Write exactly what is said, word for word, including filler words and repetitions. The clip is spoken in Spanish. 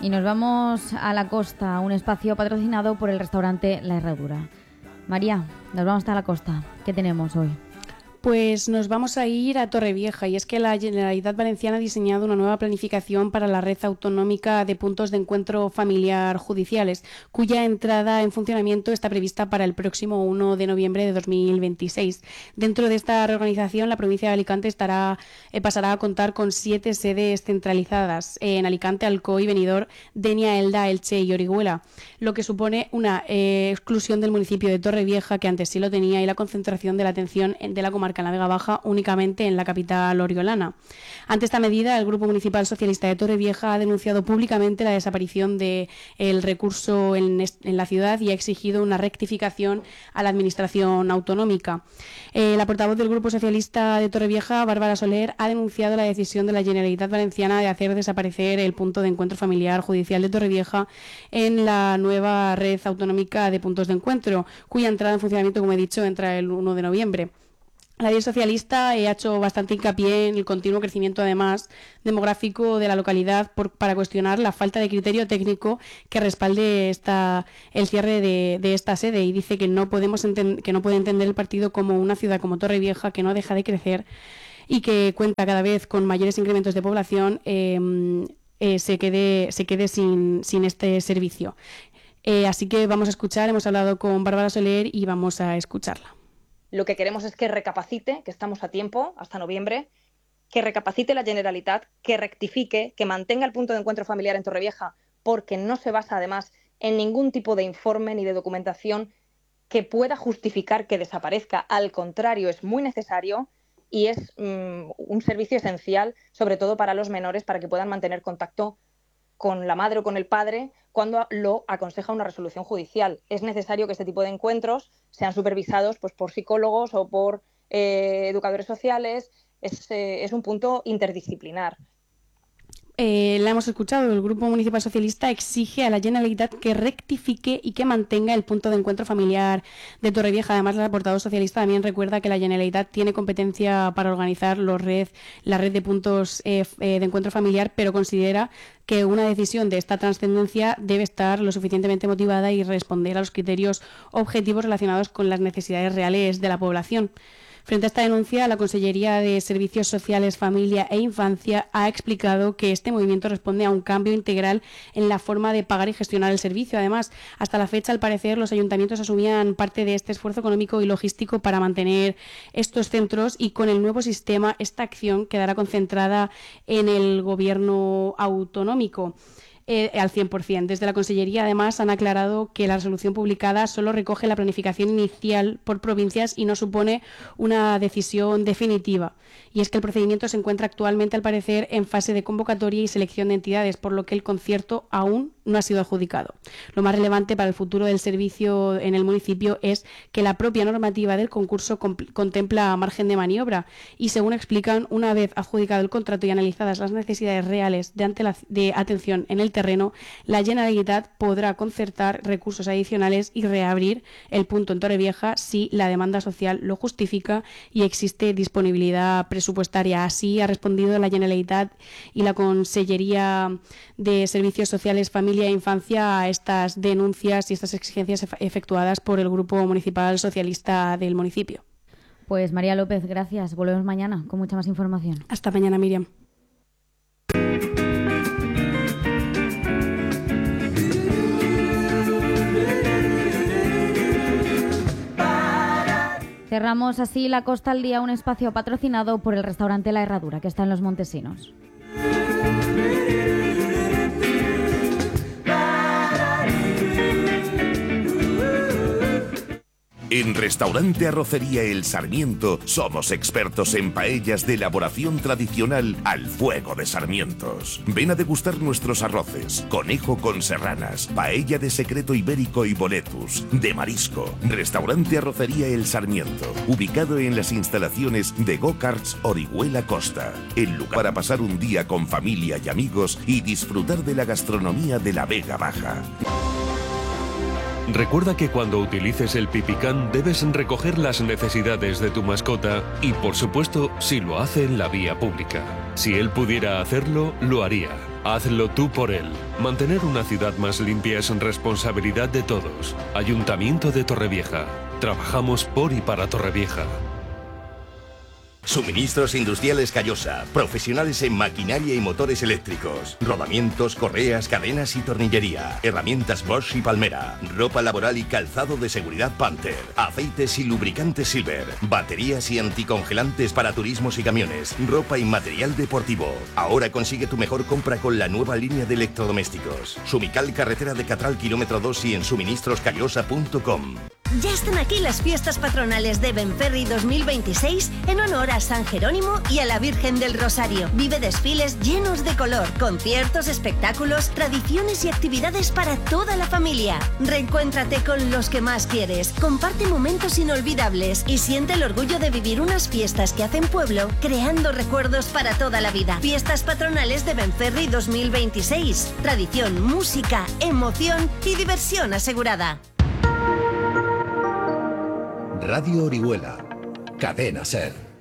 Y nos vamos a la costa, un espacio patrocinado por el restaurante La Herradura. María, nos vamos hasta la costa. ¿Qué tenemos hoy? Pues nos vamos a ir a Torrevieja, y es que la Generalitat Valenciana ha diseñado una nueva planificación para la red autonómica de puntos de encuentro familiar judiciales, cuya entrada en funcionamiento está prevista para el próximo uno de noviembre de dos mil veintiséis. Dentro de esta reorganización, la provincia de Alicante estará eh, pasará a contar con siete sedes centralizadas en Alicante, Alcoy, Benidorm, Denia, Elda, Elche y Orihuela, lo que supone una eh, exclusión del municipio de Torrevieja, que antes sí lo tenía, y la concentración de la atención de la comarca en la Vega Baja únicamente en la capital oriolana. Ante esta medida, el Grupo Municipal Socialista de Torrevieja ha denunciado públicamente la desaparición del recurso en, en la ciudad y ha exigido una rectificación a la Administración autonómica. Eh, la portavoz del Grupo Socialista de Torrevieja, Bárbara Soler, ha denunciado la decisión de la Generalitat Valenciana de hacer desaparecer el punto de encuentro familiar judicial de Torrevieja en la nueva red autonómica de puntos de encuentro, cuya entrada en funcionamiento, como he dicho, entra el uno de noviembre. La líder socialista ha hecho bastante hincapié en el continuo crecimiento, además, demográfico de la localidad por, para cuestionar la falta de criterio técnico que respalde esta, el cierre de, de esta sede, y dice que no, podemos enten, que no puede entender el partido como una ciudad como Torrevieja, que no deja de crecer y que cuenta cada vez con mayores incrementos de población, eh, eh, se quede, se quede sin, sin este servicio. Eh, así que vamos a escuchar, hemos hablado con Bárbara Soler y vamos a escucharla. Lo que queremos es que recapacite, que estamos a tiempo, hasta noviembre, que recapacite la Generalitat, que rectifique, que mantenga el punto de encuentro familiar en Torrevieja, porque no se basa, además, en ningún tipo de informe ni de documentación que pueda justificar que desaparezca. Al contrario, es muy necesario y es um, un servicio esencial, sobre todo para los menores, para que puedan mantener contacto con la madre o con el padre cuando lo aconseja una resolución judicial. Es necesario que este tipo de encuentros sean supervisados pues, por psicólogos o por eh, educadores sociales. Es, eh, es un punto interdisciplinar. Eh, la hemos escuchado, el Grupo Municipal Socialista exige a la Generalitat que rectifique y que mantenga el punto de encuentro familiar de Torrevieja. Además, la portavoz socialista también recuerda que la Generalitat tiene competencia para organizar los red, la red de puntos eh, de encuentro familiar, pero considera que una decisión de esta trascendencia debe estar lo suficientemente motivada y responder a los criterios objetivos relacionados con las necesidades reales de la población. Frente a esta denuncia, la Consellería de Servicios Sociales, Familia e Infancia ha explicado que este movimiento responde a un cambio integral en la forma de pagar y gestionar el servicio. Además, hasta la fecha, al parecer, los ayuntamientos asumían parte de este esfuerzo económico y logístico para mantener estos centros, y con el nuevo sistema esta acción quedará concentrada en el gobierno autonómico. Eh, al cien por ciento. Desde la Consellería, además, han aclarado que la resolución publicada solo recoge la planificación inicial por provincias y no supone una decisión definitiva. Y es que el procedimiento se encuentra actualmente, al parecer, en fase de convocatoria y selección de entidades, por lo que el concierto aún no ha sido adjudicado. Lo más relevante para el futuro del servicio en el municipio es que la propia normativa del concurso comp- contempla margen de maniobra y, según explican, una vez adjudicado el contrato y analizadas las necesidades reales de, ante la, de atención en el terreno, la Generalitat podrá concertar recursos adicionales y reabrir el punto en Torrevieja si la demanda social lo justifica y existe disponibilidad presupuestaria. Así ha respondido la Generalitat y la Consellería de Servicios Sociales, Familia e Infancia a estas denuncias y estas exigencias efectuadas por el Grupo Municipal Socialista del municipio. Pues María López, gracias. Volvemos mañana con mucha más información. Hasta mañana, Miriam. Cerramos así La Costa al Día, un espacio patrocinado por el restaurante La Herradura, que está en Los Montesinos. En Restaurante Arrocería El Sarmiento somos expertos en paellas de elaboración tradicional al fuego de sarmientos. Ven a degustar nuestros arroces, conejo con serranas, paella de secreto ibérico y boletus, de marisco. Restaurante Arrocería El Sarmiento, ubicado en las instalaciones de Go-Karts Orihuela Costa. El lugar para pasar un día con familia y amigos y disfrutar de la gastronomía de la Vega Baja. Recuerda que cuando utilices el Pipicán debes recoger las necesidades de tu mascota y, por supuesto, si lo hace en la vía pública. Si él pudiera hacerlo, lo haría. Hazlo tú por él. Mantener una ciudad más limpia es responsabilidad de todos. Ayuntamiento de Torrevieja. Trabajamos por y para Torrevieja. Suministros Industriales Callosa, profesionales en maquinaria y motores eléctricos, rodamientos, correas, cadenas y tornillería, herramientas Bosch y Palmera, ropa laboral y calzado de seguridad Panther, aceites y lubricantes Silver, baterías y anticongelantes para turismos y camiones, ropa y material deportivo. Ahora consigue tu mejor compra con la nueva línea de electrodomésticos. Sumical, carretera de Catral, kilómetro dos y en suministros callosa punto com. Ya están aquí las fiestas patronales de Benferri dos mil veintiséis en honor a San Jerónimo y a la Virgen del Rosario. Vive desfiles llenos de color, conciertos, espectáculos, tradiciones y actividades para toda la familia. Reencuéntrate con los que más quieres, comparte momentos inolvidables y siente el orgullo de vivir unas fiestas que hacen pueblo, creando recuerdos para toda la vida. Fiestas patronales de Benferri dos mil veintiséis. Tradición, música, emoción y diversión asegurada. Radio Orihuela, Cadena Ser.